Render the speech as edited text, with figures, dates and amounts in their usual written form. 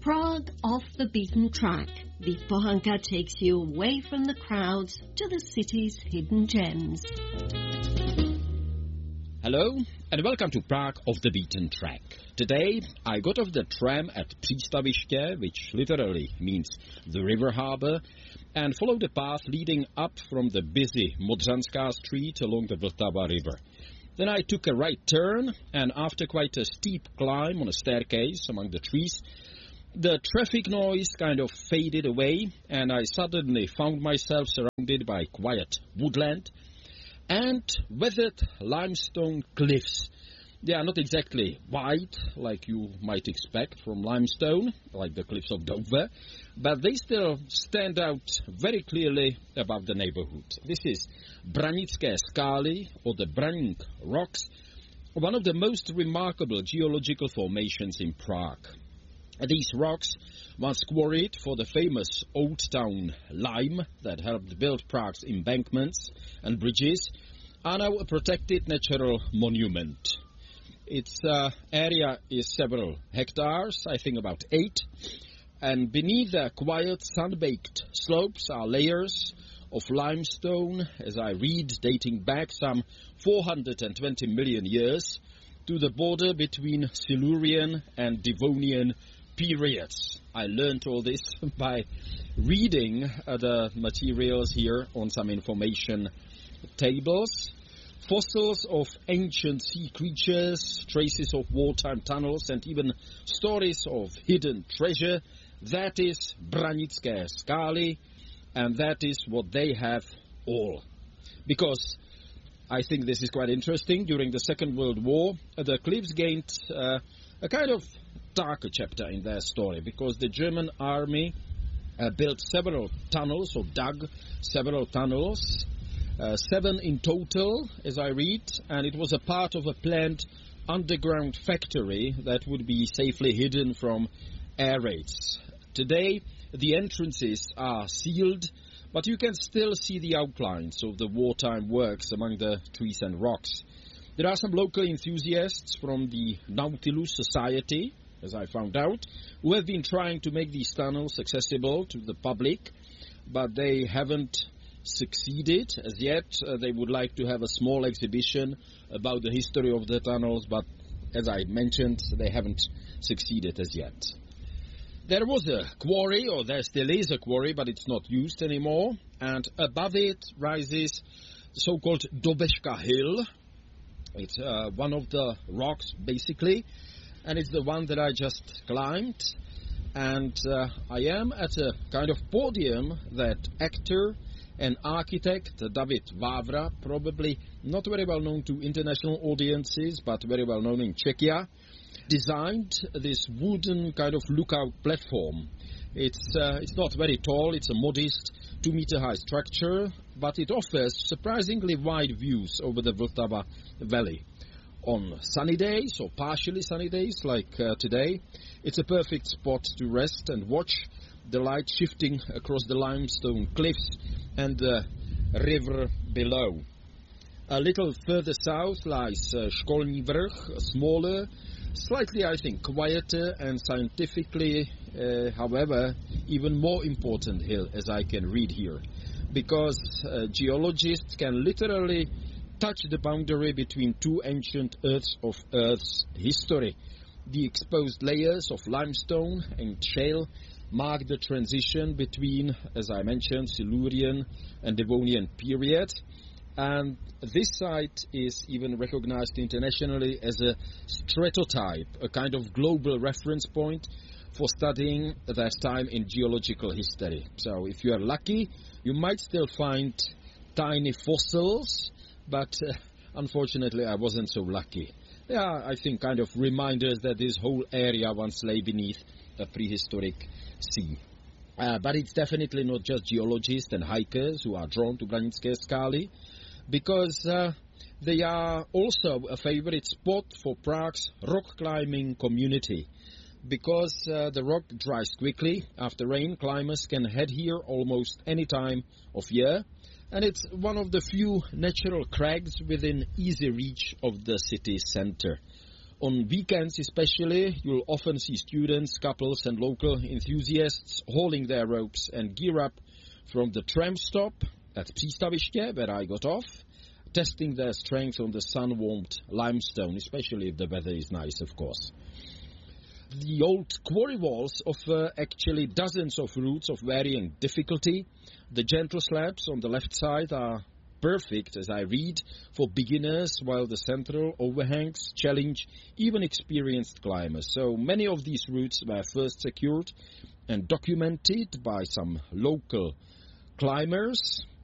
Prague off the beaten track. The Pohanka takes you away from the crowds to the city's hidden gems. Hello and welcome to Prague off the beaten track. Today I got off the tram at Přístaviště, which literally means the river harbour, and followed the path leading up from the busy Modřanská street along the Vltava river. Then I took a right turn, and after quite a steep climb on a staircase among the trees, the traffic noise kind of faded away, and I suddenly found myself surrounded by quiet woodland and weathered limestone cliffs. They are not exactly white, like you might expect from limestone, like the cliffs of Dover, but they still stand out very clearly above the neighborhood. This is Branické skály, or the Braník Rocks, one of the most remarkable geological formations in Prague. These rocks, once quarried for the famous Old Town lime that helped build Prague's embankments and bridges, are now a protected natural monument. Its area is several hectares, I think about 8, and beneath the quiet sun-baked slopes are layers of limestone, as I read, dating back some 420 million years to the border between Silurian and Devonian periods. I learned all this by reading the materials here on some information tables. Fossils of ancient sea creatures, traces of wartime tunnels, and even stories of hidden treasure. That is Branické skály, and that is what they have all. Because I think this is quite interesting. During the Second World War, the cliffs gained a kind of darker chapter in their story, because the German army built several tunnels, or dug several tunnels, 7 in total, as I read, and it was a part of a planned underground factory that would be safely hidden from air raids. Today, the entrances are sealed, but you can still see the outlines of the wartime works among the trees and rocks. There are some local enthusiasts from the Nautilus Society, as I found out, who have been trying to make these tunnels accessible to the public, but they haven't succeeded as yet. They would like to have a small exhibition about the history of the tunnels, but as I mentioned, they haven't succeeded as yet. There was a quarry, or there still is a quarry, but it's not used anymore, and above it rises the so-called Dobeška Hill. It's one of the rocks, basically, and it's the one that I just climbed, and I am at a kind of podium that actor and architect David Vávra, probably not very well known to international audiences, but very well known in Czechia, designed this wooden kind of lookout platform. It's not very tall, it's a modest 2-meter high structure, but it offers surprisingly wide views over the Vltava Valley. On sunny days, or partially sunny days like today, it's a perfect spot to rest and watch the light shifting across the limestone cliffs and the river below. A little further south lies Školní Vrch, a smaller, slightly, I think, quieter and scientifically, however, even more important hill, as I can read here, because geologists can literally touch the boundary between two ancient Earths of Earth's history. The exposed layers of limestone and shale mark the transition between, as I mentioned, Silurian and Devonian period, and this site is even recognized internationally as a stratotype, a kind of global reference point for studying that time in geological history. So if you are lucky, you might still find tiny fossils, but unfortunately I wasn't so lucky. They are, I think, kind of reminders that this whole area once lay beneath a prehistoric sea. But it's definitely not just geologists and hikers who are drawn to Branické skály, because they are also a favorite spot for Prague's rock climbing community. Because the rock dries quickly after rain, climbers can head here almost any time of year, and it's one of the few natural crags within easy reach of the city center. On weekends especially, you'll often see students, couples and local enthusiasts hauling their ropes and gear up from the tram stop at Přístaviště, where I got off, testing their strength on the sun-warmed limestone, especially if the weather is nice, of course. The old quarry walls offer actually dozens of routes of varying difficulty. The gentle slabs on the left side are perfect, as I read, for beginners, while the central overhangs challenge even experienced climbers. So many of these routes were first secured and documented by some local climbers,